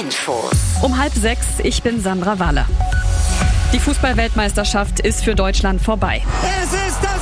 Infos. Um 5:30, ich bin Sandra Walle. Die Fußball-Weltmeisterschaft ist für Deutschland vorbei. Es ist das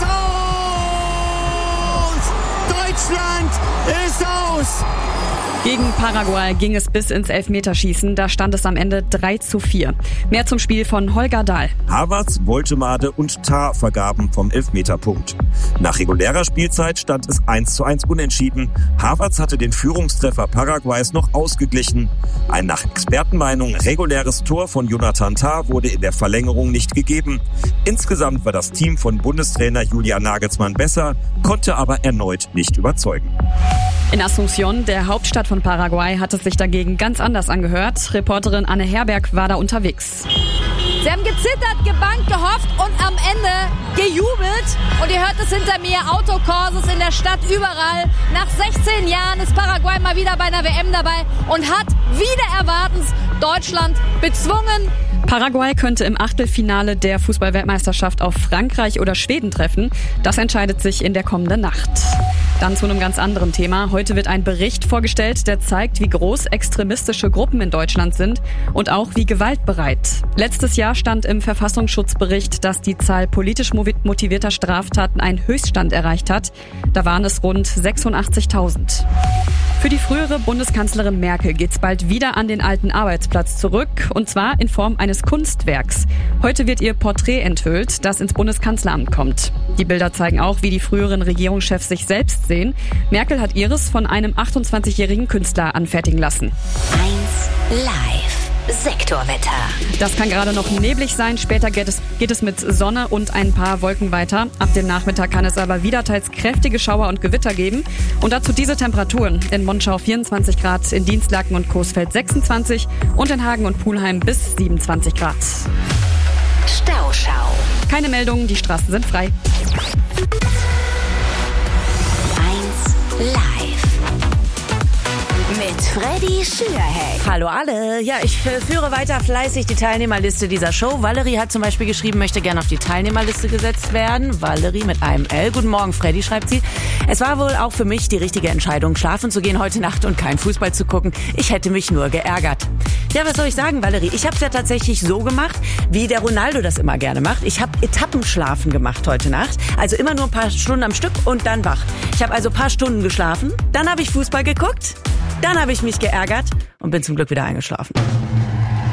Aus! Deutschland ist aus! Gegen Paraguay ging es bis ins Elfmeterschießen. Da stand es am Ende 3:4. Mehr zum Spiel von Holger Dahl. Havertz, Woltemade und Tah vergaben vom Elfmeterpunkt. Nach regulärer Spielzeit stand es 1:1 unentschieden. Havertz hatte den Führungstreffer Paraguays noch ausgeglichen. Ein nach Expertenmeinung reguläres Tor von Jonathan Tah wurde in der Verlängerung nicht gegeben. Insgesamt war das Team von Bundestrainer Julian Nagelsmann besser, konnte aber erneut nicht überzeugen. In Asunción, der Hauptstadt von Paraguay, hat es sich dagegen ganz anders angehört. Reporterin Anne Herberg war da unterwegs. Sie haben gezittert, gebangt, gehofft und am Ende gejubelt. Und ihr hört es hinter mir, Autokurses in der Stadt überall. Nach 16 Jahren ist Paraguay mal wieder bei einer WM dabei und hat wieder erwartens Deutschland bezwungen. Paraguay könnte im Achtelfinale der Fußball-Weltmeisterschaft auf Frankreich oder Schweden treffen. Das entscheidet sich in der kommenden Nacht. Dann zu einem ganz anderen Thema. Heute wird ein Bericht vorgestellt, der zeigt, wie groß extremistische Gruppen in Deutschland sind und auch wie gewaltbereit. Letztes Jahr stand im Verfassungsschutzbericht, dass die Zahl politisch motivierter Straftaten einen Höchststand erreicht hat. Da waren es rund 86.000. Für die frühere Bundeskanzlerin Merkel geht's bald wieder an den alten Arbeitsplatz zurück, und zwar in Form eines Kunstwerks. Heute wird ihr Porträt enthüllt, das ins Bundeskanzleramt kommt. Die Bilder zeigen auch, wie die früheren Regierungschefs sich selbst sehen. Merkel hat ihres von einem 28-jährigen Künstler anfertigen lassen. 1 Live. Sektorwetter. Das kann gerade noch neblig sein, später geht es mit Sonne und ein paar Wolken weiter. Ab dem Nachmittag kann es aber wieder teils kräftige Schauer und Gewitter geben. Und dazu diese Temperaturen: in Monschau 24 Grad, in Dienstlaken und Coesfeld 26 und in Hagen und Pulheim bis 27 Grad. Stauschau. Keine Meldungen, die Straßen sind frei. 1 Live. Mit Freddy Schürheck. Hallo alle. Ja, ich führe weiter fleißig die Teilnehmerliste dieser Show. Valerie hat zum Beispiel geschrieben, möchte gerne auf die Teilnehmerliste gesetzt werden. Valerie mit einem L. Guten Morgen, Freddy, schreibt sie. Es war wohl auch für mich die richtige Entscheidung, schlafen zu gehen heute Nacht und kein Fußball zu gucken. Ich hätte mich nur geärgert. Ja, was soll ich sagen, Valerie? Ich habe es ja tatsächlich so gemacht, wie der Ronaldo das immer gerne macht. Ich habe Etappenschlafen gemacht heute Nacht. Also immer nur ein paar Stunden am Stück und dann wach. Ich habe also ein paar Stunden geschlafen, dann habe ich Fußball geguckt, dann habe ich mich geärgert und bin zum Glück wieder eingeschlafen.